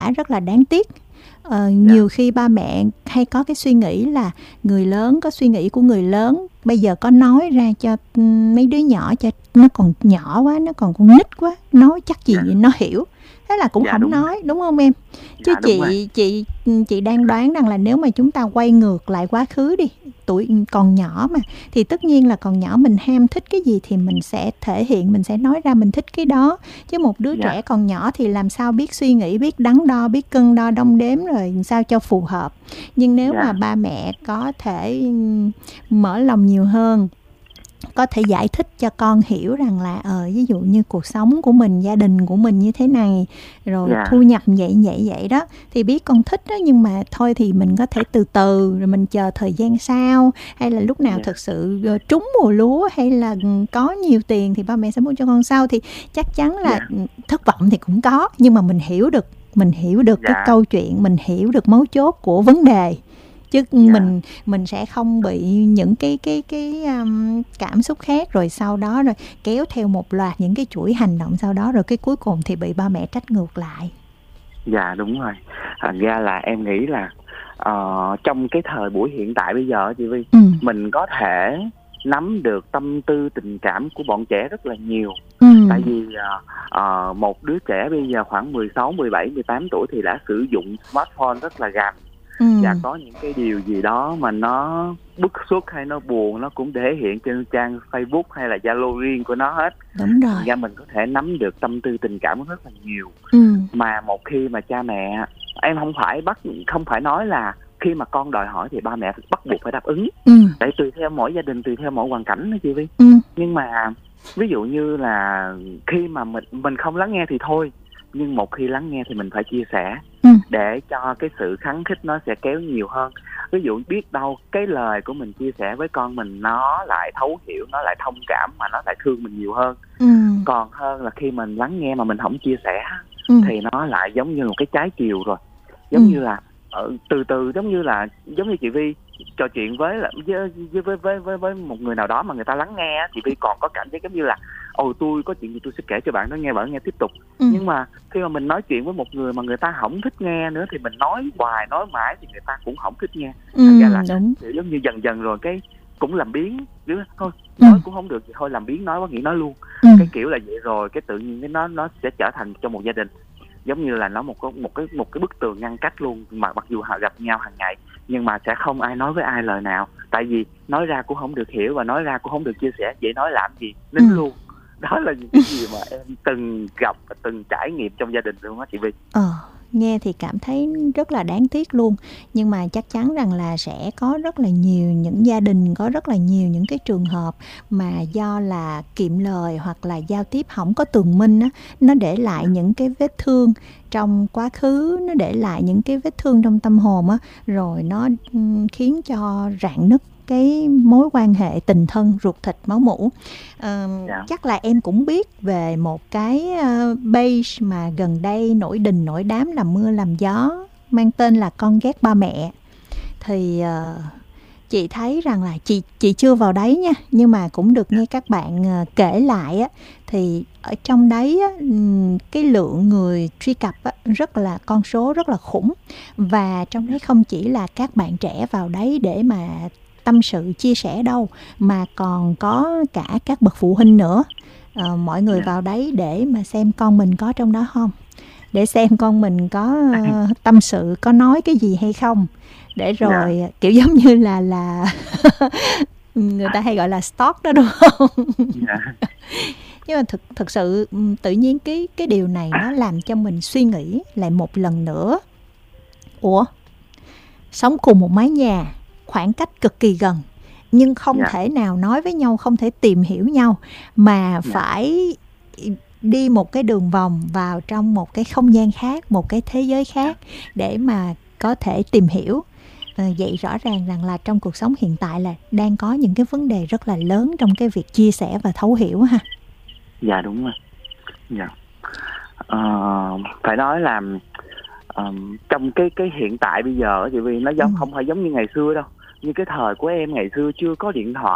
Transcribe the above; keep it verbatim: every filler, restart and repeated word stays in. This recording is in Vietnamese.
rất là đáng tiếc. Ờ, Dạ. nhiều khi ba mẹ hay có cái suy nghĩ là người lớn có suy nghĩ của người lớn, bây giờ có nói ra cho mấy đứa nhỏ, cho nó còn nhỏ quá, nó còn con nít quá, nói chắc gì Dạ. nó hiểu, thế là cũng Dạ không đúng rồi. nói, đúng không em? Chứ Dạ đúng rồi. chị chị chị đang đoán rằng là nếu mà chúng ta quay ngược lại quá khứ đi, tuổi còn nhỏ mà, thì tất nhiên là còn nhỏ mình ham thích cái gì thì mình sẽ thể hiện, mình sẽ nói ra mình thích cái đó. Chứ một đứa Dạ. trẻ còn nhỏ thì làm sao biết suy nghĩ, biết đắn đo, biết cân đo đong đếm rồi sao cho phù hợp. Nhưng nếu Dạ. mà ba mẹ có thể mở lòng nhiều hơn, có thể giải thích cho con hiểu rằng là ờ ví dụ như cuộc sống của mình, gia đình của mình như thế này, rồi Dạ. thu nhập vậy vậy vậy đó, thì biết con thích đó, nhưng mà thôi thì mình có thể từ từ, rồi mình chờ thời gian sau, hay là lúc nào Dạ. thực sự trúng mùa lúa hay là có nhiều tiền thì ba mẹ sẽ mua cho con sau. Thì chắc chắn là Dạ. thất vọng thì cũng có, nhưng mà mình hiểu được, mình hiểu được Dạ. cái câu chuyện, mình hiểu được mấu chốt của vấn đề, chứ Dạ. mình mình sẽ không bị những cái cái cái um, cảm xúc khác, rồi sau đó rồi kéo theo một loạt những cái chuỗi hành động sau đó, rồi cái cuối cùng thì bị ba mẹ trách ngược lại. Dạ đúng rồi. Thành ra là em nghĩ là uh, trong cái thời buổi hiện tại bây giờ chị Vi, ừ. mình có thể nắm được tâm tư tình cảm của bọn trẻ rất là nhiều. ừ. Tại vì uh, uh, một đứa trẻ bây giờ khoảng mười sáu, mười bảy, mười tám tuổi thì đã sử dụng smartphone rất là gành. ừ. Và có những cái điều gì đó mà nó bức xúc hay nó buồn, nó cũng thể hiện trên trang Facebook hay là Zalo riêng của nó hết. Đúng rồi. Thành ra mình có thể nắm được tâm tư tình cảm rất là nhiều. ừ. Mà một khi mà cha mẹ, em không phải bắt, không phải nói là khi mà con đòi hỏi thì ba mẹ bắt buộc phải đáp ứng. ừ. Tại tùy theo mỗi gia đình, tùy theo mỗi hoàn cảnh đó chị Vi. ừ. Nhưng mà ví dụ như là khi mà mình mình không lắng nghe thì thôi, nhưng một khi lắng nghe thì mình phải chia sẻ, ừ. để cho cái sự khắng khích nó sẽ kéo nhiều hơn. Ví dụ biết đâu cái lời của mình chia sẻ với con mình nó lại thấu hiểu, nó lại thông cảm, mà nó lại thương mình nhiều hơn. ừ. Còn hơn là khi mình lắng nghe mà mình không chia sẻ, ừ. thì nó lại giống như một cái trái chiều rồi. Giống ừ. như là ở từ từ, giống như là giống như chị Vi trò chuyện với với với với với, với một người nào đó mà người ta lắng nghe, chị Vi còn có cảm giác giống như là ồ tôi có chuyện gì tôi sẽ kể cho bạn nó nghe, bạn nghe tiếp tục. ừ. Nhưng mà khi mà mình nói chuyện với một người mà người ta không thích nghe nữa thì mình nói hoài nói mãi thì người ta cũng không thích nghe. Thành ra là đúng. giống như dần dần rồi cái cũng làm biếng, chứ thôi ừ. nói cũng không được thì thôi làm biếng, nói quá nghĩ nói luôn. ừ. Cái kiểu là vậy rồi cái tự nhiên cái nó nó sẽ trở thành trong một gia đình giống như là nó một cái một cái một cái bức tường ngăn cách luôn, mà mặc dù họ gặp nhau hàng ngày nhưng mà sẽ không ai nói với ai lời nào, tại vì nói ra cũng không được hiểu và nói ra cũng không được chia sẻ, vậy nói làm gì, nín ừ. luôn. Đó là những cái gì mà em từng gặp và từng trải nghiệm trong gia đình luôn á chị Vi. Ờ, nghe thì cảm thấy rất là đáng tiếc luôn. Nhưng mà chắc chắn rằng là sẽ có rất là nhiều những gia đình, có rất là nhiều những cái trường hợp mà do là kiệm lời hoặc là giao tiếp không có tường minh á, nó để lại những cái vết thương trong quá khứ, nó để lại những cái vết thương trong tâm hồn á, rồi nó khiến cho rạn nứt cái mối quan hệ tình thân ruột thịt máu mủ. À, dạ. Chắc là em cũng biết về một cái uh, page mà gần đây nổi đình nổi đám làm mưa làm gió, mang tên là Con ghét ba mẹ. Thì uh, chị thấy rằng là chị chị chưa vào đấy nha, nhưng mà cũng được nghe các bạn uh, kể lại á, thì ở trong đấy á, cái lượng người truy cập á, rất là con số rất là khủng. Và trong đấy không chỉ là các bạn trẻ vào đấy để mà tâm sự chia sẻ đâu, mà còn có cả các bậc phụ huynh nữa. À, mọi người vào đấy để mà xem con mình có trong đó không, để xem con mình có uh, tâm sự, có nói cái gì hay không, để rồi yeah. kiểu giống như là là người ta hay gọi là stalk đó đúng không? Yeah. Nhưng mà thực thực sự tự nhiên cái cái điều này nó làm cho mình suy nghĩ lại một lần nữa. Ủa, sống cùng một mái nhà, khoảng cách cực kỳ gần, nhưng không yeah. thể nào nói với nhau, không thể tìm hiểu nhau, mà yeah. phải đi một cái đường vòng vào trong một cái không gian khác, một cái thế giới khác để mà có thể tìm hiểu. À, vậy rõ ràng rằng là trong cuộc sống hiện tại là đang có những cái vấn đề rất là lớn trong cái việc chia sẻ và thấu hiểu ha. Dạ đúng rồi. Dạ. Ờ, phải nói là um, trong cái cái hiện tại bây giờ chị Vi nó giống ừ. không phải giống như ngày xưa đâu. Như cái thời của em ngày xưa chưa có điện thoại